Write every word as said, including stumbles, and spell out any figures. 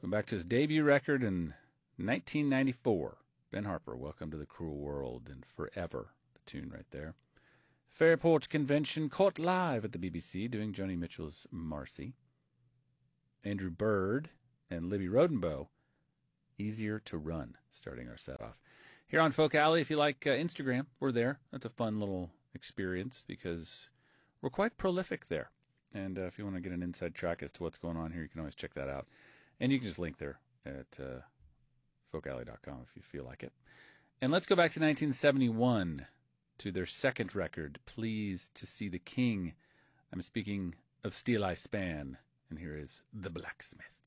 Going back to his debut record in nineteen ninety-four. Ben Harper, Welcome to the Cruel World, and Forever, the tune right there. Fairport Convention, caught live at the B B C doing Joni Mitchell's Marcy. Andrew Bird and Libby Rodenboe, Easier to Run, starting our set off. Here on Folk Alley, if you like uh, Instagram, we're there. That's a fun little experience because we're quite prolific there. And uh, if you want to get an inside track as to what's going on here, you can always check that out. And you can just link there at uh, folk alley dot com if you feel like it. And let's go back to nineteen seventy-one to their second record, Pleased to See the King. I'm speaking of Steel Eye Span, and here is The Blacksmith.